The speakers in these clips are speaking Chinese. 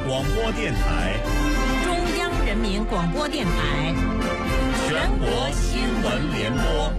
广播电台， 中央人民广播电台， 全国新闻联播。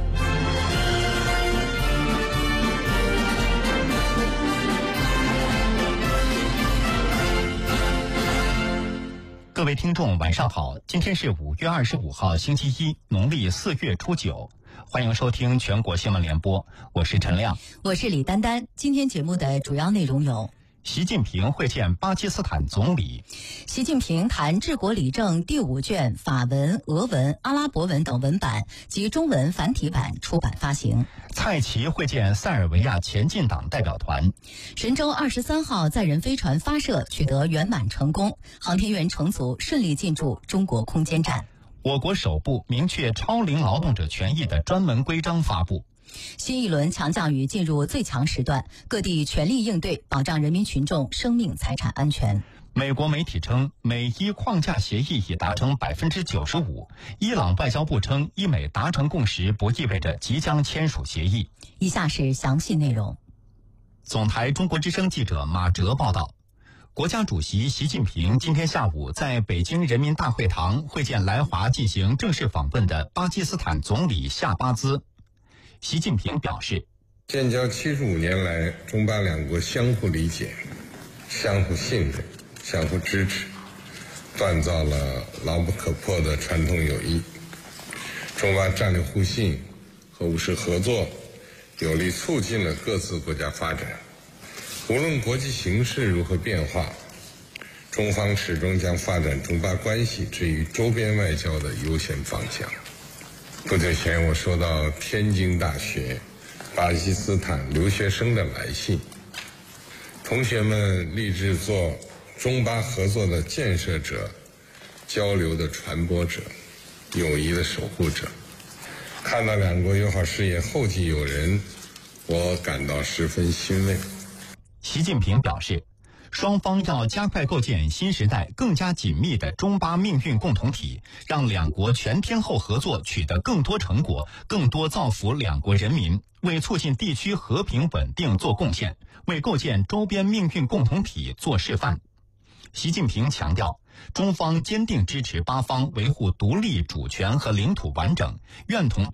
各位听众晚上好，今天是5月25号星期一，农历4月初9，欢迎收听全国新闻联播，我是陈亮， 我是李丹丹。今天节目的主要内容有： 习近平会见巴基斯坦总理， 习近平谈治国理政第5卷法文、俄文、阿拉伯文等文版及中文繁体版出版发行。 蔡奇会见塞尔维亚前进党代表团。 神舟23号载人飞船发射取得圆满成功，航天员乘组顺利进驻中国空间站。 我国首部明确超龄劳动者权益的专门规章发布。 新一轮强降雨进入最强时段，各地全力应对，保障人民群众生命财产安全。 美国媒体称，美伊框架协议已达成95%。伊朗外交部称，伊美达成共识不意味着即将签署协议。 以下是详细内容。 总台中国之声记者马哲报道，国家主席习近平今天下午在北京人民大会堂会见来华进行正式访问的巴基斯坦总理夏巴兹。习近平表示， 建交75年来，中巴两国相互理解、相互信任、相互支持，锻造了牢不可破的传统友谊。中巴战略互信和务实合作有力促进了各自国家发展。无论国际形势如何变化，中方始终将发展中巴关系置于周边外交的优先方向。不久前，我收到天津大学巴基斯坦留学生的来信，同学们立志做中巴合作的建设者、交流的传播者、友谊的守护者。看到两国友好事业后继有人，我感到十分欣慰。 习近平表示，双方要加快构建新时代更加紧密的中巴命运共同体，让两国全天候合作取得更多成果，更多造福两国人民，为促进地区和平稳定做贡献，为构建周边命运共同体做示范。习近平强调，中方坚定支持巴方维护独立主权和领土完整，愿同